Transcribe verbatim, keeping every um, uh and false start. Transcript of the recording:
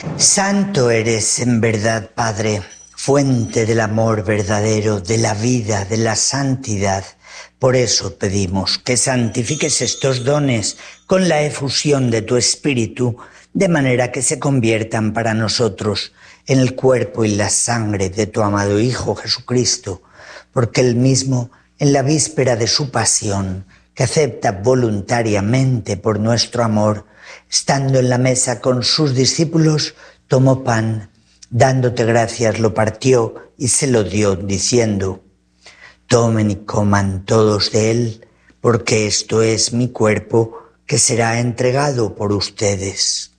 Santo eres en verdad, Padre, fuente del amor verdadero, de la vida, de la santidad. Por eso pedimos que santifiques estos dones con la efusión de tu Espíritu, de manera que se conviertan para nosotros en el cuerpo y la sangre de tu amado Hijo Jesucristo, porque Él mismo, en la víspera de su pasión, que acepta voluntariamente por nuestro amor, estando en la mesa con sus discípulos, tomó pan, dándote gracias, lo partió y se lo dio, diciendo: tomen y coman todos de él, porque esto es mi cuerpo que será entregado por ustedes.